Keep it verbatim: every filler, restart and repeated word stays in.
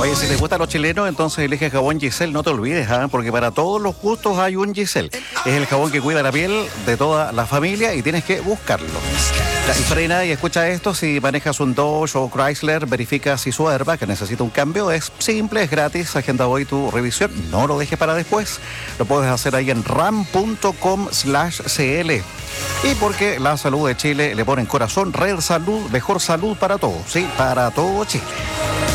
Oye, si te gustan los chilenos, entonces elige el jabón Giselle, no te olvides, ¿eh? Porque para todos los gustos hay un Giselle. Es el jabón que cuida la piel de toda la familia y tienes que buscarlo. Ya, y Freina, y escucha esto, si manejas un Dodge o Chrysler, verifica si su airbag que necesita un cambio. Es simple, es gratis, agenda hoy tu revisión, no lo dejes para después. Lo puedes hacer ahí en ram punto com slash cl. Y porque la salud de Chile le pone en corazón, Red Salud, mejor salud para todos, sí, para todo Chile.